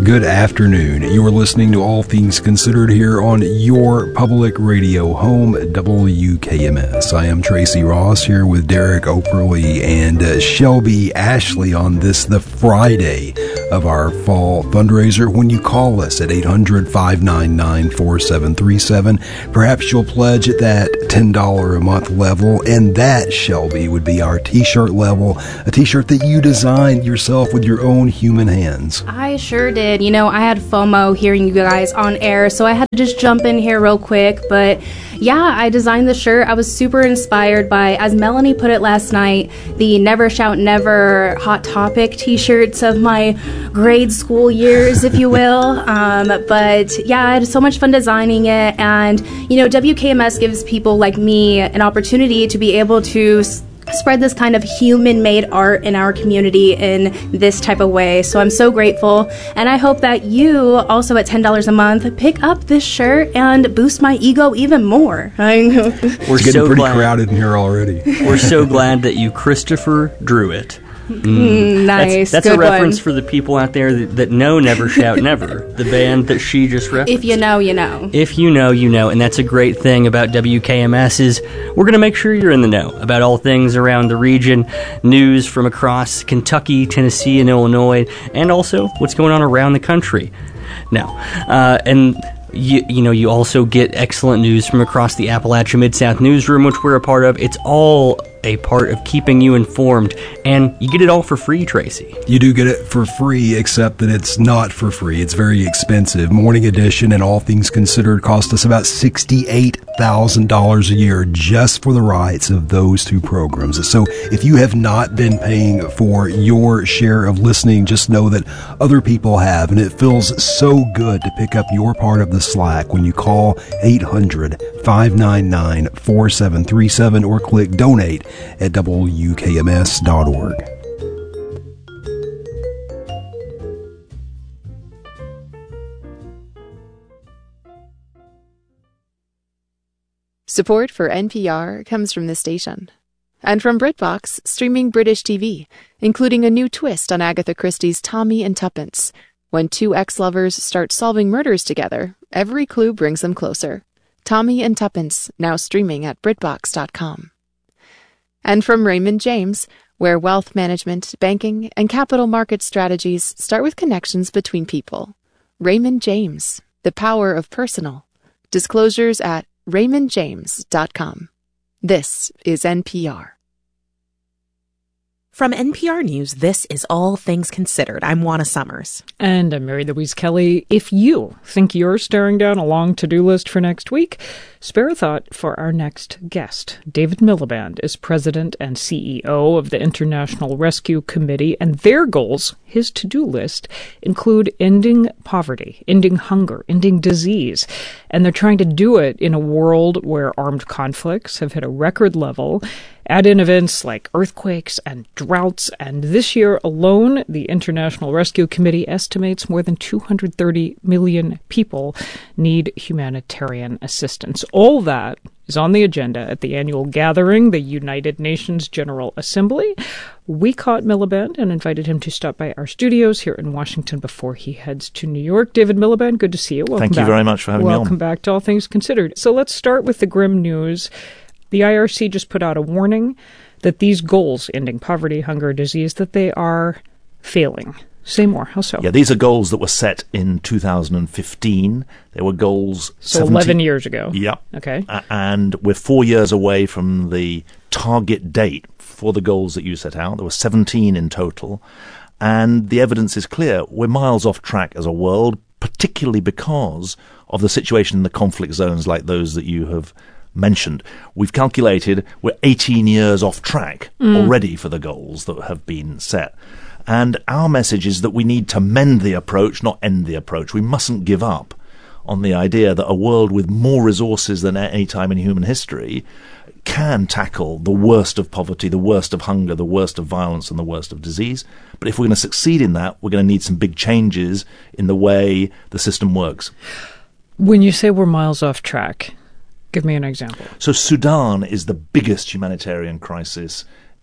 good afternoon. You're listening to All Things Considered here on your public radio home, WKMS. I am Tracy Ross here with Derek Operly and Shelby Ashley on the Friday of our fall fundraiser. When you call us at 800-599-4737, perhaps you'll pledge at that $10 a month level, and that, Shelby, would be our t-shirt level, a t-shirt that you designed yourself with your own human hands. I sure did. You know, I had FOMO hearing you guys on air, so I had to just jump in here real quick. But yeah, I designed the shirt. I was super inspired by, as Melanie put it last night, the Never Shout Never Hot Topic t-shirts of my grade school years, if you will. But yeah, I had so much fun designing it. And, you know, WKMS gives people like me an opportunity to be able to spread this kind of human-made art in our community in this type of way. So I'm so grateful, and I hope that you also at $10 a month pick up this shirt and boost my ego even more. We're getting pretty crowded in here already. We're so glad that you Christopher drew it. Nice. That's a reference for the people out there that know Never Shout Never, the band that she just referenced. If you know, you know. If you know, you know. And that's a great thing about WKMS is we're going to make sure you're in the know about all things around the region, news from across Kentucky, Tennessee, and Illinois, and also what's going on around the country. Now, you also get excellent news from across the Appalachia Mid-South newsroom, which we're a part of. It's all a part of keeping you informed, and you get it all for free, Tracy. You do get it for free, except that it's not for free. It's very expensive. Morning Edition and All Things Considered cost us about $68,000 a year just for the rights of those two programs. So if you have not been paying for your share of listening, just know that other people have, and it feels so good to pick up your part of the slack when you call 800-599-4737 or click donate at WKMS.org. Support for NPR comes from this station. And from BritBox, streaming British TV, including a new twist on Agatha Christie's Tommy and Tuppence. When two ex-lovers start solving murders together, every clue brings them closer. Tommy and Tuppence, now streaming at BritBox.com. And from Raymond James, where wealth management, banking, and capital market strategies start with connections between people. Raymond James, the power of personal. Disclosures at RaymondJames.com. This is NPR. From NPR News, this is All Things Considered. I'm Juana Summers. And I'm Mary Louise Kelly. If you think you're staring down a long to-do list for next week, spare a thought for our next guest. David Miliband is president and CEO of the International Rescue Committee, and their goals, his to-do list, include ending poverty, ending hunger, ending disease. And they're trying to do it in a world where armed conflicts have hit a record level. Add in events like earthquakes and droughts, and this year alone, the International Rescue Committee estimates more than 230 million people need humanitarian assistance. All that is on the agenda at the annual gathering, the United Nations General Assembly. We caught Miliband and invited him to stop by our studios here in Washington before he heads to New York. David Miliband, good to see you. Welcome back. Thank you very much for having me on. Welcome back to All Things Considered. So let's start with the grim news. The IRC just put out a warning that these goals, ending poverty, hunger, disease, that they are failing. Say more. How so? Yeah, these are goals that were set in 2015. They were goals... So 11 years ago. Yep. Okay. And we're 4 years away from the target date for the goals that you set out. There were 17 in total. And the evidence is clear. We're miles off track as a world, particularly because of the situation in the conflict zones like those that you have mentioned. We've calculated we're 18 years off track already for the goals that have been set. And our message is that we need to mend the approach, not end the approach. We mustn't give up on the idea that a world with more resources than at any time in human history can tackle the worst of poverty, the worst of hunger, the worst of violence, and the worst of disease. But if we're going to succeed in that, we're going to need some big changes in the way the system works. When you say we're miles off track, give me an example. So Sudan is the biggest humanitarian crisis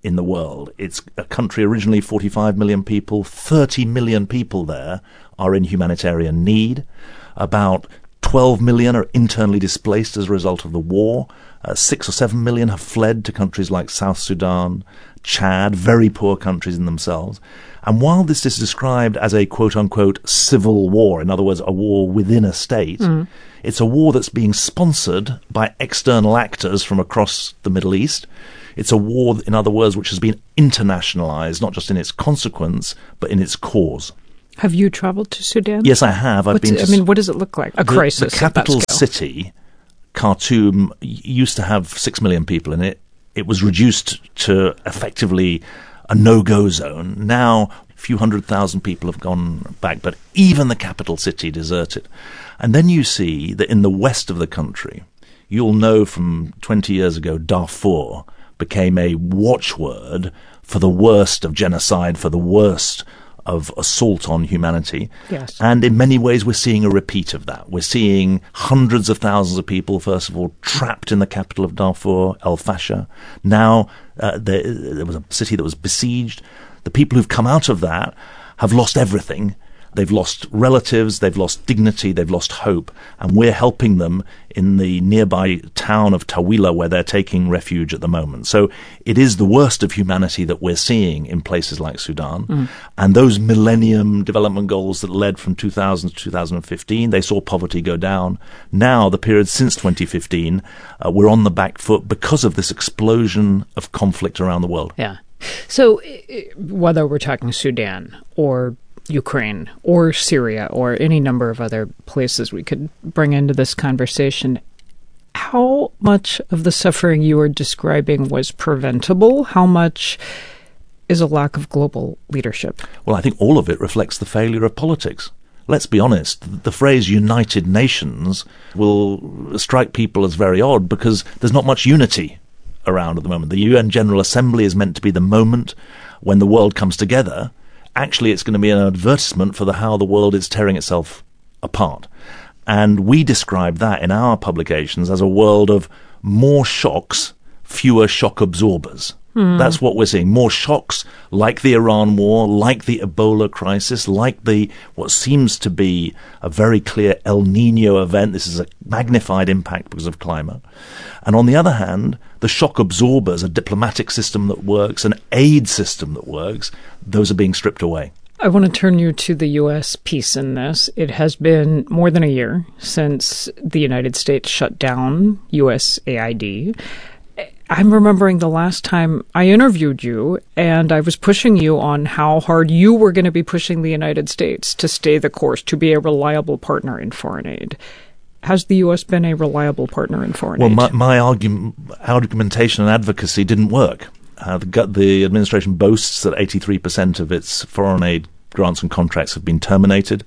in the world. It's a country originally 45 million people. 30 million people there are in humanitarian need. About 12 million are internally displaced as a result of the war. 6 or 7 million have fled to countries like South Sudan, Chad, very poor countries in themselves. And while this is described as a quote-unquote civil war, in other words, a war within a state, it's a war that's being sponsored by external actors from across the Middle East. It's a war, in other words, which has been internationalized, not just in its consequence, but in its cause. Have you traveled to Sudan? Yes, I have. What does it look like? A crisis. The capital city, Khartoum, used to have 6 million people in it. It was reduced to effectively a no-go zone. Now, a few 100,000 people have gone back, but even the capital city deserted. And then you see that in the west of the country, you'll know from 20 years ago, Darfur became a watchword for the worst of genocide, for the worst of assault on humanity. Yes. And in many ways, we're seeing a repeat of that. We're seeing hundreds of thousands of people, first of all, trapped in the capital of Darfur, El Fasher. Now, there was a city that was besieged. The people who've come out of that have lost everything. They've lost relatives, they've lost dignity, they've lost hope, and we're helping them in the nearby town of Tawila, where they're taking refuge at the moment. So it is the worst of humanity that we're seeing in places like Sudan. And those Millennium Development Goals that led from 2000 to 2015, they saw poverty go down. Now, the period since 2015, we're on the back foot because of this explosion of conflict around the world. Yeah. So whether we're talking Sudan or Ukraine or Syria or any number of other places we could bring into this conversation, how much of the suffering you are describing was preventable? How much is a lack of global leadership? Well, I think all of it reflects the failure of politics. Let's be honest, the phrase United Nations will strike people as very odd because there's not much unity around at the moment. The UN General Assembly is meant to be the moment when the world comes together. Actually, it's going to be an advertisement for how the world is tearing itself apart. And we describe that in our publications as a world of more shocks, fewer shock absorbers. That's what we're seeing. More shocks, like the Iran war, like the Ebola crisis, like what seems to be a very clear El Nino event. This is a magnified impact because of climate. And on the other hand, the shock absorbers, a diplomatic system that works, an aid system that works, those are being stripped away. I want to turn you to the U.S. piece in this. It has been more than a year since the United States shut down USAID. I'm remembering the last time I interviewed you, and I was pushing you on how hard you were going to be pushing the United States to stay the course, to be a reliable partner in foreign aid. Has the U.S. been a reliable partner in foreign aid? Well, my argumentation and advocacy didn't work. The administration boasts that 83% of its foreign aid grants and contracts have been terminated.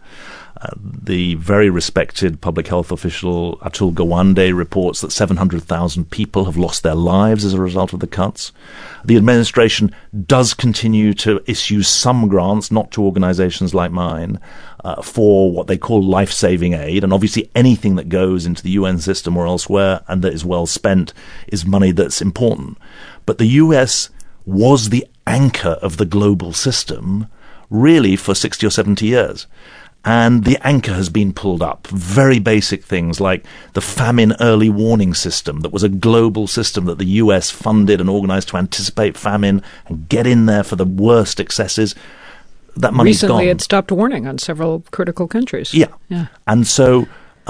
The very respected public health official Atul Gawande reports that 700,000 people have lost their lives as a result of the cuts. The administration does continue to issue some grants, not to organizations like mine, for what they call life-saving aid. And obviously anything that goes into the UN system or elsewhere and that is well spent is money that's important. But the US was the anchor of the global system really for 60 or 70 years. And the anchor has been pulled up. Very basic things like the famine early warning system that was a global system that the US funded and organized to anticipate famine and get in there for the worst excesses. That money's gone. Recently, it stopped warning on several critical countries. Yeah. And so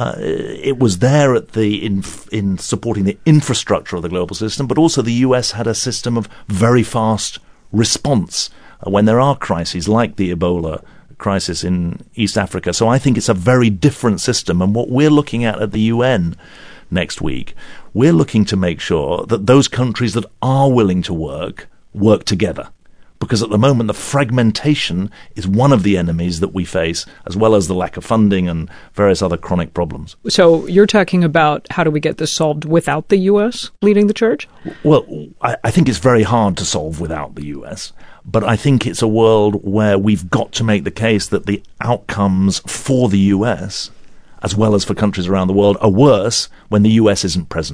it was there at in supporting the infrastructure of the global system, but also the US had a system of very fast response when there are crises like the Ebola crisis in East Africa. So I think it's a very different system. And what we're looking at the UN next week, we're looking to make sure that those countries that are willing to work together. Because at the moment, the fragmentation is one of the enemies that we face, as well as the lack of funding and various other chronic problems. So you're talking about how do we get this solved without the U.S. leading the charge? Well, I think it's very hard to solve without the U.S., but I think it's a world where we've got to make the case that the outcomes for the U.S., as well as for countries around the world, are worse when the U.S. isn't present.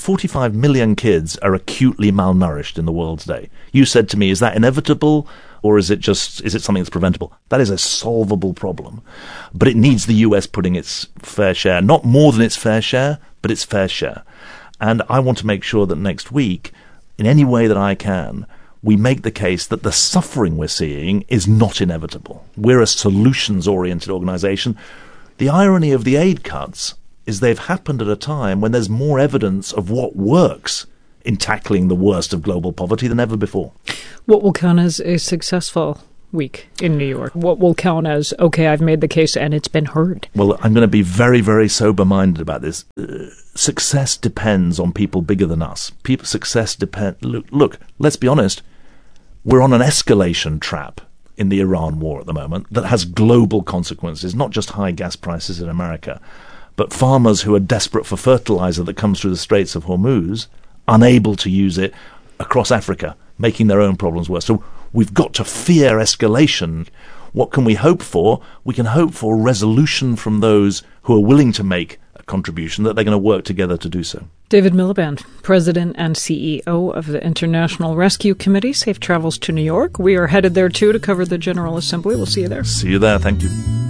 45 million kids are acutely malnourished in the world today. You said to me, is that inevitable, or is it something that's preventable? That is a solvable problem. But it needs the US putting its fair share, not more than its fair share, but its fair share. And I want to make sure that next week, in any way that I can, we make the case that the suffering we're seeing is not inevitable. We're a solutions-oriented organization. The irony of the aid cuts is they've happened at a time when there's more evidence of what works in tackling the worst of global poverty than ever before. What will count as a successful week in New York? What will count as, okay, I've made the case and it's been heard? Well, I'm going to be very, very sober-minded about this. Success depends on people bigger than us. Success depends... Look, let's be honest. We're on an escalation trap in the Iran war at the moment that has global consequences, not just high gas prices in America, but farmers who are desperate for fertilizer that comes through the Straits of Hormuz, unable to use it across Africa, making their own problems worse. So we've got to fear escalation. What can we hope for? We can hope for resolution from those who are willing to make a contribution, that they're going to work together to do so. David Miliband, President and CEO of the International Rescue Committee. Safe travels to New York. We are headed there, too, to cover the General Assembly. We'll see you there. See you there. Thank you.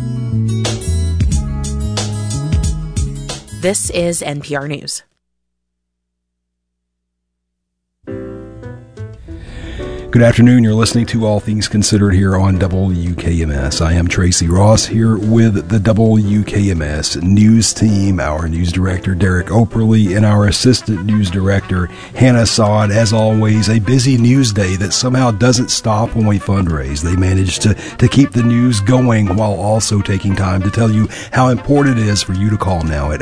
This is NPR News. Good afternoon. You're listening to All Things Considered here on WKMS. I am Tracy Ross here with the WKMS news team, our news director, Derek Operly, and our assistant news director, Hannah Saad. As always, a busy news day that somehow doesn't stop when we fundraise. They manage to keep the news going while also taking time to tell you how important it is for you to call now at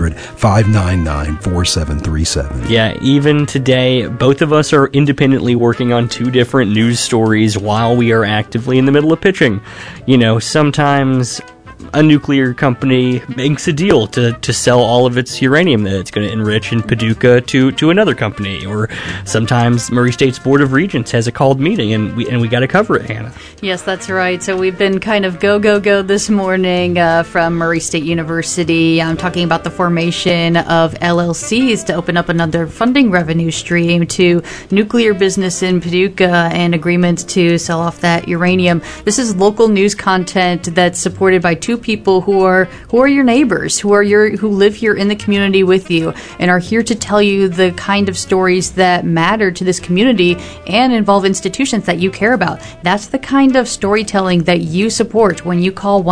800-599-4737. Yeah, even today, both of us are independently working on two different news stories while we are actively in the middle of pitching. You know, sometimes a nuclear company makes a deal to sell all of its uranium that it's going to enrich in Paducah to another company, or sometimes Murray State's Board of Regents has a called meeting and we got to cover it, Hannah. Yes, that's right. So we've been kind of go this morning from Murray State University. I'm talking about the formation of LLCs to open up another funding revenue stream to nuclear business in Paducah and agreements to sell off that uranium. This is local news content that's supported by two people who are your neighbors, who live here in the community with you and are here to tell you the kind of stories that matter to this community and involve institutions that you care about. That's the kind of storytelling that you support when you call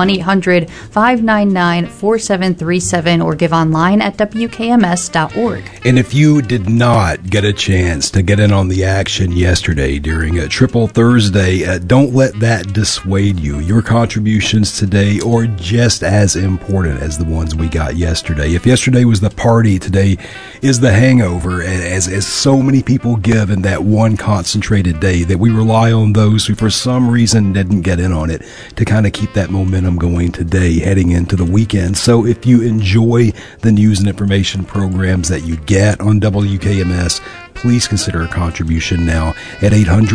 1-800-599-4737 or give online at WKMS.org. And if you did not get a chance to get in on the action yesterday during a Triple Thursday, don't let that dissuade you. Your contributions today are just as important as the ones we got yesterday. If yesterday was the party, today is the hangover, as so many people give in that one concentrated day, that we rely on those who for some reason didn't get in on it to kind of keep that momentum going today heading into the weekend. So if you enjoy the news and information programs that you get on WKMS, please consider a contribution now at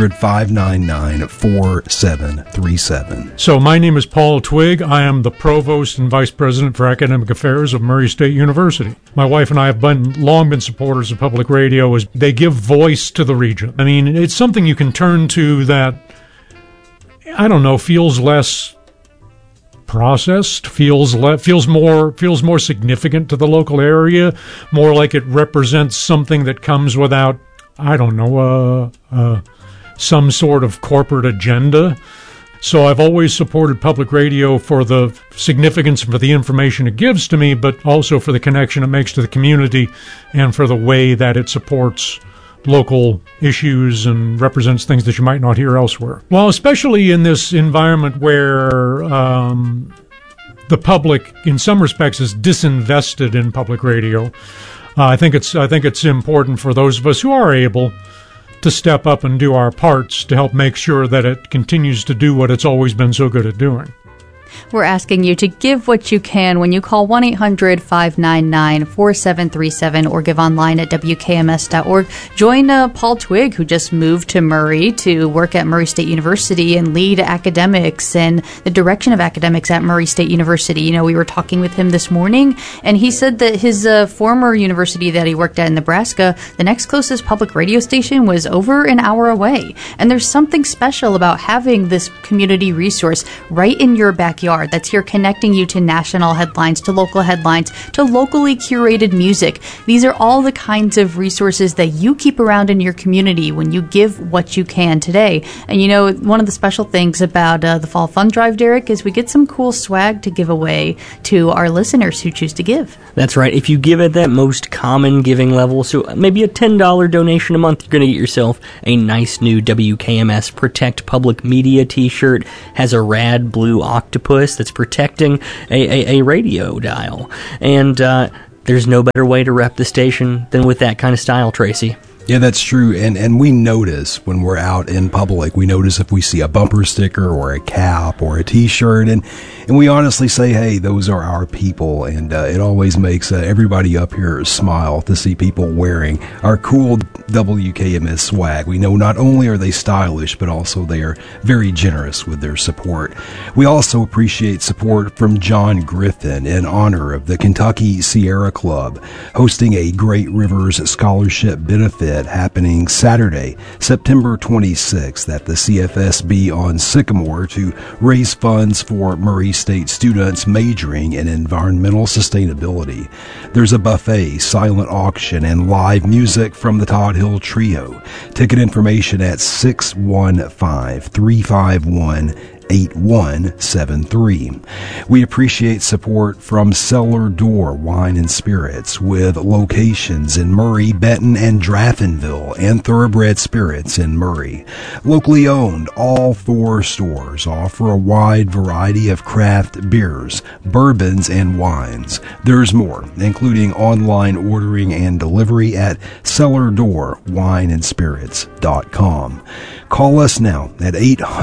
800-599-4737. So my name is Paul Twigg. I am the Provost and Vice President for Academic Affairs of Murray State University. My wife and I have long been supporters of public radio as they give voice to the region. I mean, it's something you can turn to that, I don't know, feels less processed, feels more significant to the local area, more like it represents something that comes without, I don't know, some sort of corporate agenda. So I've always supported public radio for the significance, for the information it gives to me, but also for the connection it makes to the community and for the way that it supports local issues and represents things that you might not hear elsewhere. Well, especially in this environment where the public, in some respects, is disinvested in public radio, I think it's important for those of us who are able to step up and do our parts to help make sure that it continues to do what it's always been so good at doing. We're asking you to give what you can when you call 1-800-599-4737 or give online at WKMS.org. Join Paul Twigg, who just moved to Murray to work at Murray State University and lead academics and the direction of academics at Murray State University. You know, we were talking with him this morning, and he said that his former university that he worked at in Nebraska, the next closest public radio station was over an hour away. And there's something special about having this community resource right in your backyard that's here connecting you to national headlines, to local headlines, to locally curated music. These are all the kinds of resources that you keep around in your community when you give what you can today. And you know, one of the special things about the Fall Fund Drive, Derek, is we get some cool swag to give away to our listeners who choose to give. That's right. If you give at that most common giving level, so maybe a $10 donation a month, you're going to get yourself a nice new WKMS Protect Public Media t-shirt. Has a rad blue octopus that's protecting a radio dial. And there's no better way to rep the station than with that kind of style, Tracy. Yeah, that's true. And we notice when we're out in public, we notice if we see a bumper sticker or a cap or a t-shirt, and we honestly say, hey, those are our people. And it always makes everybody up here smile to see people wearing our cool WKMS swag. We know not only are they stylish, but also they are very generous with their support. We also appreciate support from John Griffin in honor of the Kentucky Sierra Club, hosting a Great Rivers Scholarship benefit happening Saturday, September 26th at the CFSB on Sycamore to raise funds for Murray State students majoring in environmental sustainability. There's a buffet, silent auction, and live music from the Todd Hill Trio. Ticket information at 615-351-8173. We appreciate support from Cellar Door Wine and Spirits with locations in Murray, Benton, and Draffinville, and Thoroughbred Spirits in Murray. Locally owned, all 4 stores offer a wide variety of craft beers, bourbons, and wines. There's more, including online ordering and delivery at cellardoorwineandspirits.com. Call us now at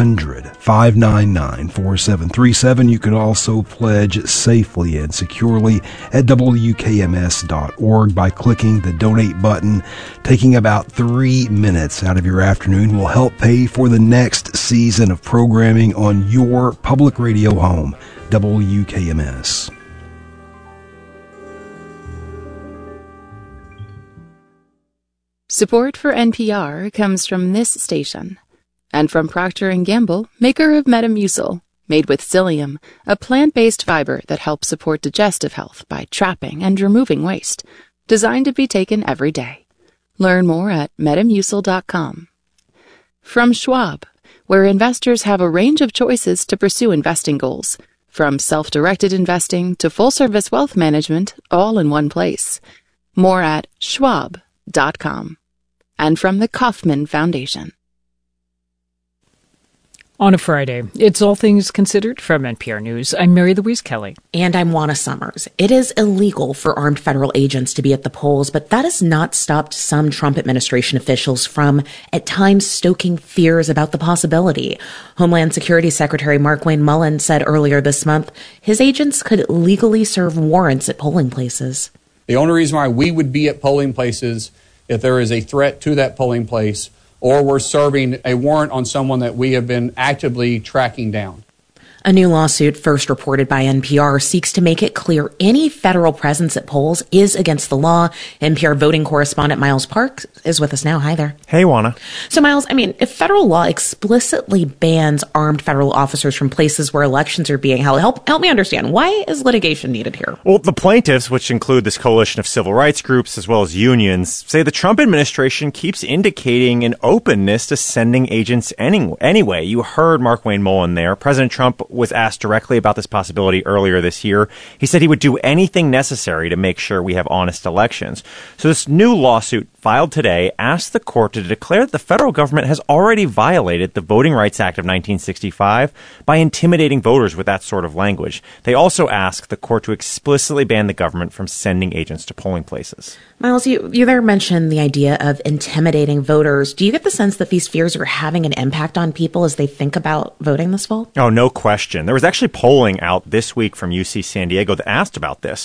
800-599-4737. You can also pledge safely and securely at WKMS.org by clicking the donate button. Taking about 3 minutes out of your afternoon will help pay for the next season of programming on your public radio home, WKMS. Support for NPR comes from this station and from Procter & Gamble, maker of Metamucil, made with psyllium, a plant-based fiber that helps support digestive health by trapping and removing waste, designed to be taken every day. Learn more at Metamucil.com. From Schwab, where investors have a range of choices to pursue investing goals, from self-directed investing to full-service wealth management, all in one place. More at Schwab.com. And from the Kauffman Foundation. On a Friday, it's All Things Considered from NPR News. I'm Mary Louise Kelly. And I'm Juana Summers. It is illegal for armed federal agents to be at the polls, but that has not stopped some Trump administration officials from, at times, stoking fears about the possibility. Homeland Security Secretary Markwayne Mullin said earlier this month his agents could legally serve warrants at polling places. The only reason why we would be at polling places if there is a threat to that polling place, or we're serving a warrant on someone that we have been actively tracking down. A new lawsuit, first reported by NPR, seeks to make it clear any federal presence at polls is against the law. NPR voting correspondent Miles Parks is with us now. Hi there. Hey, Juana. So, Miles, if federal law explicitly bans armed federal officers from places where elections are being held, help me understand. Why is litigation needed here? Well, the plaintiffs, which include this coalition of civil rights groups as well as unions, say the Trump administration keeps indicating an openness to sending agents anyway. You heard Markwayne Mullin there. President Trump was asked directly about this possibility earlier this year. He said he would do anything necessary to make sure we have honest elections. So this new lawsuit filed today asked the court to declare that the federal government has already violated the Voting Rights Act of 1965 by intimidating voters with that sort of language. They also asked the court to explicitly ban the government from sending agents to polling places. Miles, you there mentioned the idea of intimidating voters. Do you get the sense that these fears are having an impact on people as they think about voting this fall? Oh, no question. question. There was actually polling out this week from UC San Diego that asked about this.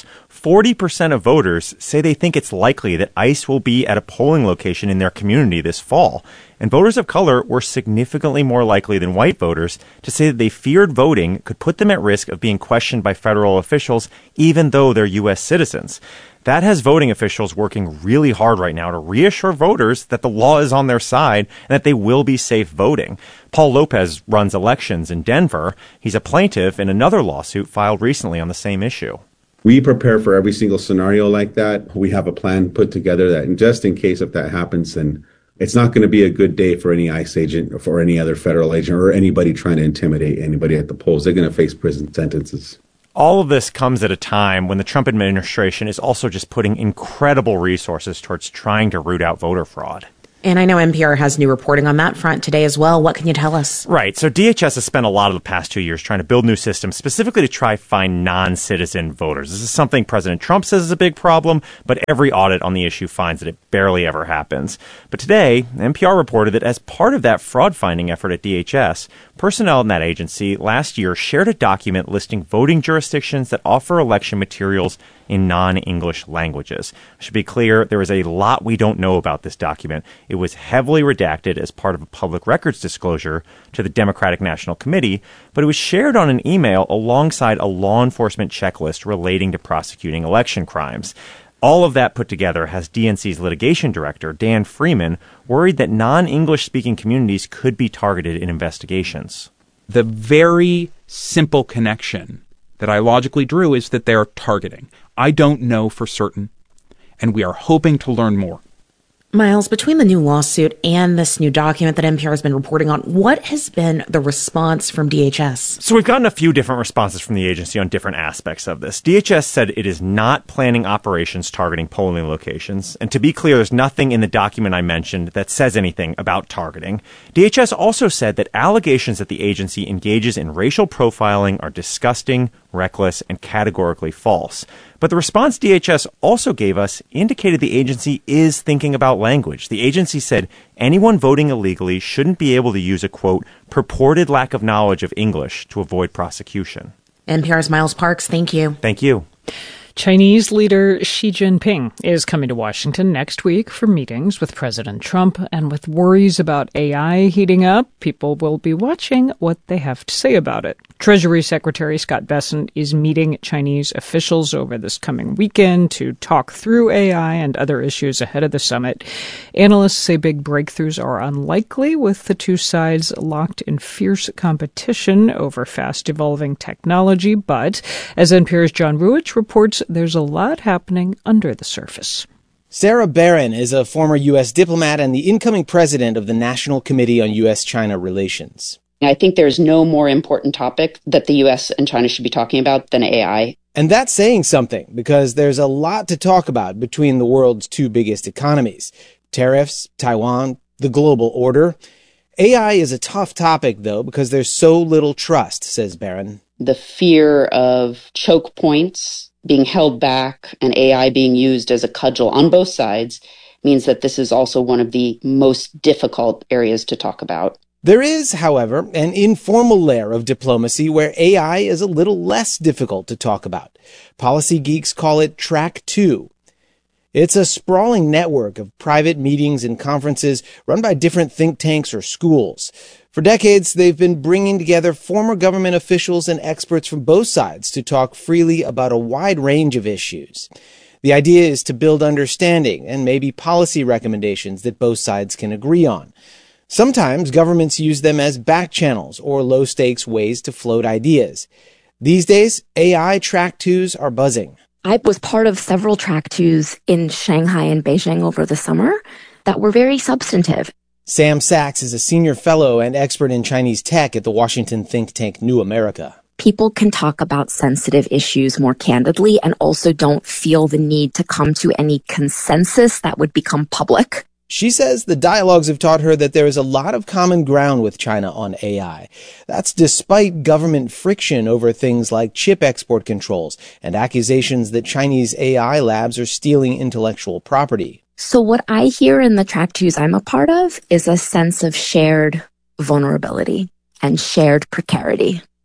40% of voters say they think it's likely that ICE will be at a polling location in their community this fall. And voters of color were significantly more likely than white voters to say that they feared voting could put them at risk of being questioned by federal officials, even though they're U.S. citizens. That has voting officials working really hard right now to reassure voters that the law is on their side and that they will be safe voting. Paul Lopez runs elections in Denver. He's a plaintiff in another lawsuit filed recently on the same issue. We prepare for every single scenario like that. We have a plan put together that, and just in case if that happens, then it's not going to be a good day for any ICE agent or for any other federal agent or anybody trying to intimidate anybody at the polls. They're going to face prison sentences. All of this comes at a time when the Trump administration is also just putting incredible resources towards trying to root out voter fraud. And I know NPR has new reporting on that front today as well. What can you tell us? Right. So DHS has spent a lot of the past 2 years trying to build new systems specifically to try find non-citizen voters. This is something President Trump says is a big problem, but every audit on the issue finds that it barely ever happens. But today, NPR reported that as part of that fraud-finding effort at DHS, personnel in that agency last year shared a document listing voting jurisdictions that offer election materials in non-English languages. I should be clear, there is a lot we don't know about this document. It was heavily redacted as part of a public records disclosure to the Democratic National Committee, but it was shared on an email alongside a law enforcement checklist relating to prosecuting election crimes. All of that put together has DNC's litigation director, Dan Freeman, worried that non-English speaking communities could be targeted in investigations. The very simple connection that I logically drew is that they're targeting. I don't know for certain, and we are hoping to learn more. Miles, between the new lawsuit and this new document that NPR has been reporting on, what has been the response from DHS? So we've gotten a few different responses from the agency on different aspects of this. DHS said it is not planning operations targeting polling locations. And to be clear, there's nothing in the document I mentioned that says anything about targeting. DHS also said that allegations that the agency engages in racial profiling are disgusting, reckless, and categorically false. But the response DHS also gave us indicated the agency is thinking about language. The agency said anyone voting illegally shouldn't be able to use a, quote, purported lack of knowledge of English to avoid prosecution. NPR's Miles Parks, thank you. Thank you. Chinese leader Xi Jinping is coming to Washington next week for meetings with President Trump, and with worries about AI heating up, people will be watching what they have to say about it. Treasury Secretary Scott Bessent is meeting Chinese officials over this coming weekend to talk through AI and other issues ahead of the summit. Analysts say big breakthroughs are unlikely, with the two sides locked in fierce competition over fast-evolving technology, but as NPR's John Ruich reports, there's a lot happening under the surface. Sarah Barron is a former U.S. diplomat and the incoming president of the National Committee on U.S.-China Relations. I think there's no more important topic that the U.S. and China should be talking about than AI. And that's saying something, because there's a lot to talk about between the world's two biggest economies: tariffs, Taiwan, the global order. AI is a tough topic, though, because there's so little trust, says Barron. The fear of choke points being held back and AI being used as a cudgel on both sides means that this is also one of the most difficult areas to talk about. There is, however, an informal layer of diplomacy where AI is a little less difficult to talk about. Policy geeks call it Track 2. It's a sprawling network of private meetings and conferences run by different think tanks or schools. For decades, they've been bringing together former government officials and experts from both sides to talk freely about a wide range of issues. The idea is to build understanding and maybe policy recommendations that both sides can agree on. Sometimes governments use them as back channels or low-stakes ways to float ideas. These days, AI Track 2s are buzzing. I was part of several Track 2s in Shanghai and Beijing over the summer that were very substantive. Sam Sachs is a senior fellow and expert in Chinese tech at the Washington think tank New America. People can talk about sensitive issues more candidly and also don't feel the need to come to any consensus that would become public. She says the dialogues have taught her that there is a lot of common ground with China on AI. That's despite government friction over things like chip export controls and accusations that Chinese AI labs are stealing intellectual property. So what I hear in the Track 2s I'm a part of is a sense of shared vulnerability and shared precarity.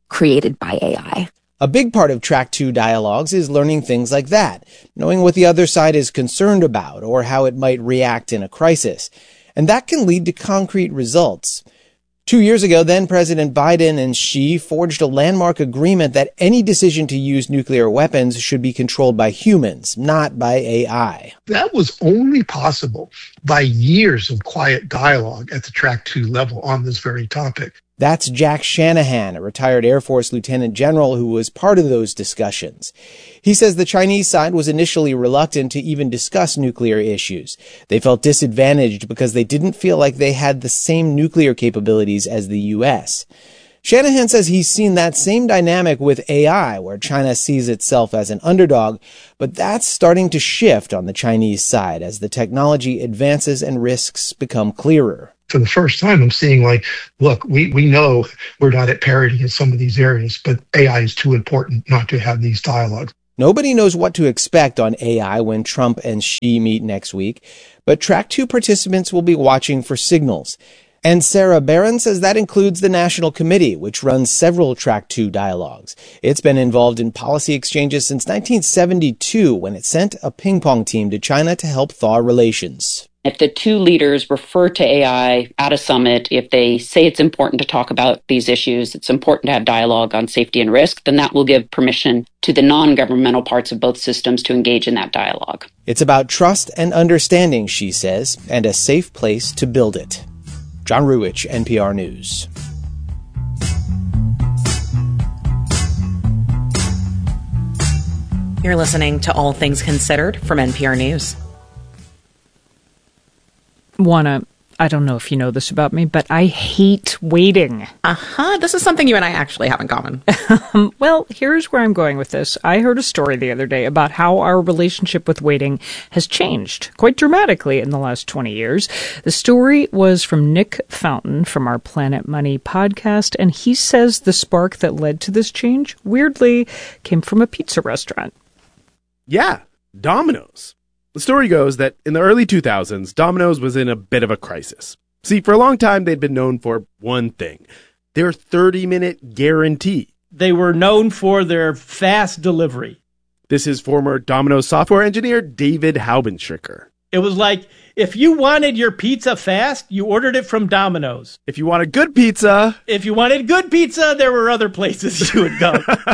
created by AI. A big part of Track 2 dialogues is learning things like that, knowing what the other side is concerned about or how it might react in a crisis. And that can lead to concrete results. 2 years ago, then President Biden and Xi forged a landmark agreement that any decision to use nuclear weapons should be controlled by humans, not by AI. That was only possible by years of quiet dialogue at the Track 2 level on this very topic. That's Jack Shanahan, a retired Air Force lieutenant general who was part of those discussions. He says the Chinese side was initially reluctant to even discuss nuclear issues. They felt disadvantaged because they didn't feel like they had the same nuclear capabilities as the U.S. Shanahan says he's seen that same dynamic with AI, where China sees itself as an underdog, but that's starting to shift on the Chinese side as the technology advances and risks become clearer. For the first time, I'm seeing look, we know we're not at parity in some of these areas, but AI is too important not to have these dialogues. Nobody knows what to expect on AI when Trump and Xi meet next week, but Track 2 participants will be watching for signals. And Sarah Barron says that includes the National Committee, which runs several Track 2 dialogues. It's been involved in policy exchanges since 1972, when it sent a ping-pong team to China to help thaw relations. If the two leaders refer to AI at a summit, if they say it's important to talk about these issues, it's important to have dialogue on safety and risk, then that will give permission to the non-governmental parts of both systems to engage in that dialogue. It's about trust and understanding, she says, and a safe place to build it. John Ruwitch, NPR News. You're listening to All Things Considered from NPR News. Juana, I don't know if you know this about me, but I hate waiting. This is something you and I actually have in common. Well, here's where I'm going with this. I heard a story the other day about how our relationship with waiting has changed quite dramatically in the last 20 years. The story was from Nick Fountain from our Planet Money podcast, and he says the spark that led to this change, weirdly, came from a pizza restaurant. Yeah, Domino's. The story goes that in the early 2000s, Domino's was in a bit of a crisis. See, for a long time, they'd been known for one thing, their 30-minute guarantee. They were known for their fast delivery. This is former Domino's software engineer David Haubenschricker. It was like, if you wanted your pizza fast, you ordered it from Domino's. If you wanted good pizza... If you wanted good pizza, there were other places you would go.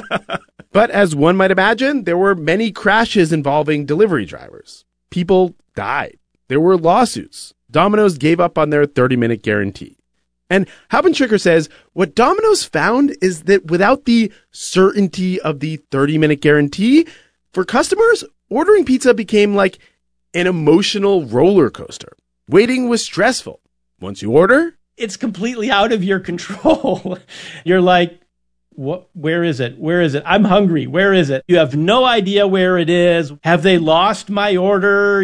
But as one might imagine, there were many crashes involving delivery drivers. People died. There were lawsuits. Domino's gave up on their 30-minute guarantee. And Haubenschricker says what Domino's found is that without the certainty of the 30-minute guarantee, for customers, ordering pizza became like an emotional roller coaster. Waiting was stressful. Once you order, it's completely out of your control. You're like, what? Where is it? Where is it? I'm hungry. Where is it? You have no idea where it is. Have they lost my order?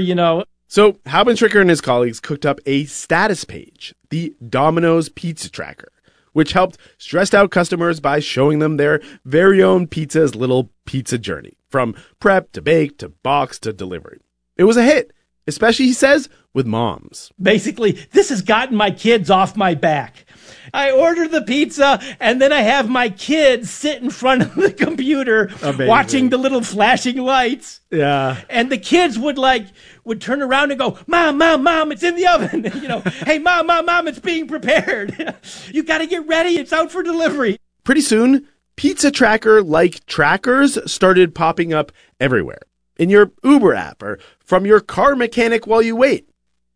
So Haubenschricker and his colleagues cooked up a status page, the Domino's Pizza Tracker, which helped stressed out customers by showing them their very own pizza's little pizza journey, from prep to bake to box to delivery. It was a hit, especially, he says, with moms. Basically, this has gotten my kids off my back. I order the pizza, and then I have my kids sit in front of the computer watching the little flashing lights. Yeah. And the kids would turn around and go, Mom, it's in the oven. Hey, Mom, it's being prepared. You got to get ready. It's out for delivery. Pretty soon, Pizza Tracker-like trackers started popping up everywhere. In your Uber app or from your car mechanic while you wait.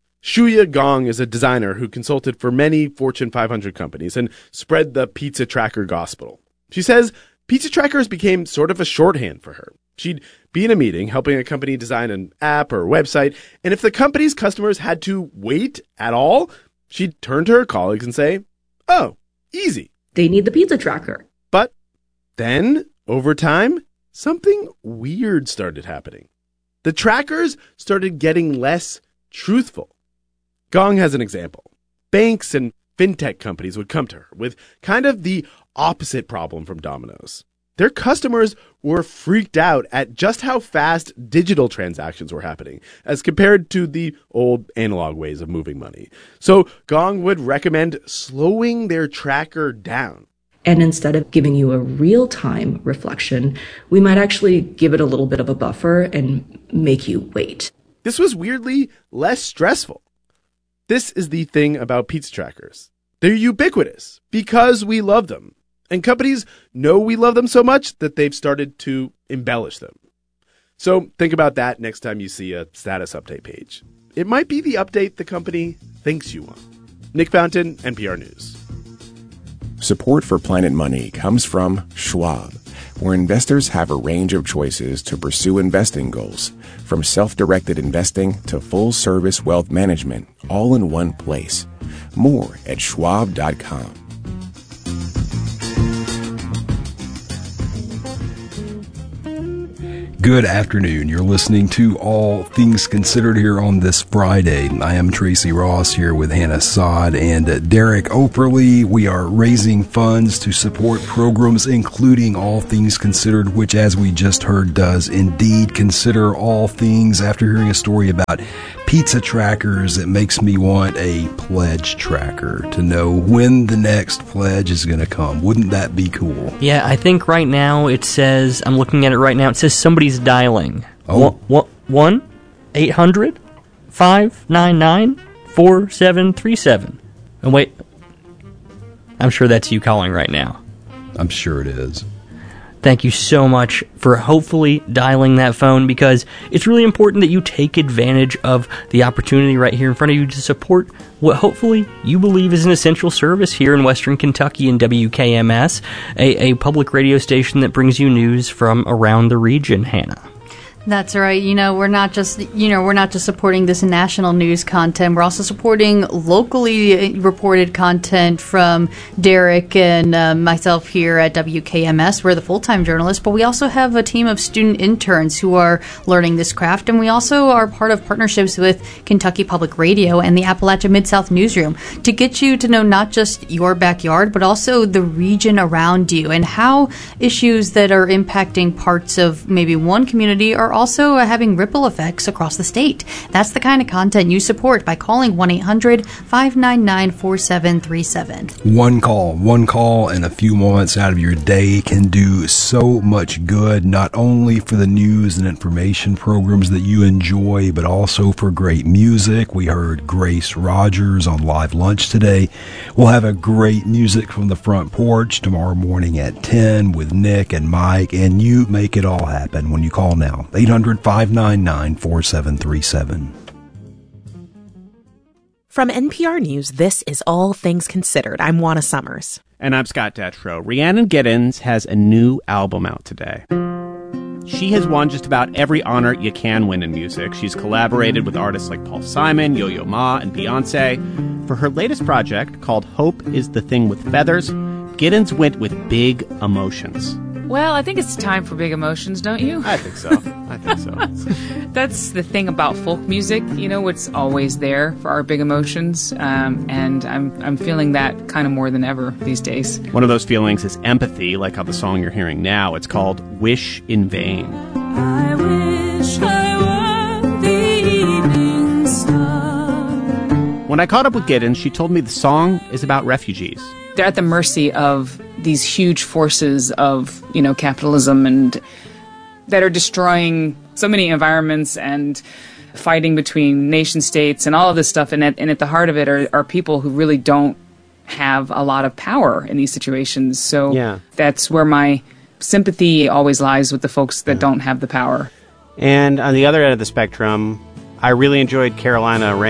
Shuya Gong is a designer who consulted for many Fortune 500 companies and spread the Pizza Tracker gospel. She says Pizza Trackers became sort of a shorthand for her. She'd be in a meeting helping a company design an app or website, and if the company's customers had to wait at all, she'd turn to her colleagues and say, oh, easy. They need the Pizza Tracker. But then, over time, something weird started happening. The trackers started getting less truthful. Gong has an example. Banks and fintech companies would come to her with kind of the opposite problem from Domino's. Their customers were freaked out at just how fast digital transactions were happening as compared to the old analog ways of moving money. So Gong would recommend slowing their tracker down. And instead of giving you a real-time reflection, we might actually give it a little bit of a buffer and make you wait. This was weirdly less stressful. This is the thing about pizza trackers. They're ubiquitous because we love them. And companies know we love them so much that they've started to embellish them. So think about that next time you see a status update page. It might be the update the company thinks you want. Nick Fountain, NPR News. Support for Planet Money comes from Schwab, where investors have a range of choices to pursue investing goals, from self-directed investing to full-service wealth management, all in one place. More at schwab.com. Good afternoon. You're listening to All Things Considered here on this Friday. I am Tracy Ross here with Hannah Sod and Derek Operly. We are raising funds to support programs including All Things Considered, which, as we just heard, does indeed consider all things. After hearing a story about pizza trackers, it makes me want a pledge tracker to know when the next pledge is going to come. Wouldn't that be cool? Yeah, I think right now it says, I'm looking at it right now, it says somebody's dialing. Oh. 1-800-599-4737. And wait, I'm sure that's you calling right now. I'm sure it is. Thank you so much for hopefully dialing that phone, because it's really important that you take advantage of the opportunity right here in front of you to support what hopefully you believe is an essential service here in Western Kentucky in WKMS, a public radio station that brings you news from around the region, Hannah. That's right. We're not just supporting this national news content. We're also supporting locally reported content from Derek and myself here at WKMS. We're the full-time journalists, but we also have a team of student interns who are learning this craft, and we also are part of partnerships with Kentucky Public Radio and the Appalachia Mid-South Newsroom to get you to know not just your backyard, but also the region around you and how issues that are impacting parts of maybe one community are also having ripple effects across the state. That's the kind of content you support by calling 1-800-599-4737. One call and a few moments out of your day can do so much good, not only for the news and information programs that you enjoy, but also for great music. We heard Grace Rogers on Live Lunch today. We'll have a great Music from the Front Porch tomorrow morning at 10 with Nick and Mike, and you make it all happen when you call now. 800-599-4737. From NPR News, this is All Things Considered. I'm Juana Summers. And I'm Scott Detrow. Rhiannon Giddens has a new album out today. She has won just about every honor you can win in music. She's collaborated with artists like Paul Simon, Yo-Yo Ma, and Beyonce. For her latest project, called Hope is the Thing with Feathers, Giddens went with big emotions. Well, I think it's time for big emotions, don't you? I think so. That's the thing about folk music. It's always there for our big emotions, and I'm feeling that kind of more than ever these days. One of those feelings is empathy, like how the song you're hearing now, it's called Wish in Vain. I wish I were the evening star. When I caught up with Giddens, she told me the song is about refugees. They're at the mercy of these huge forces of, capitalism and that are destroying so many environments and fighting between nation states and all of this stuff. And at the heart of it are people who really don't have a lot of power in these situations. So That's where my sympathy always lies, with the folks that don't have the power. And on the other end of the spectrum, I really enjoyed Carolina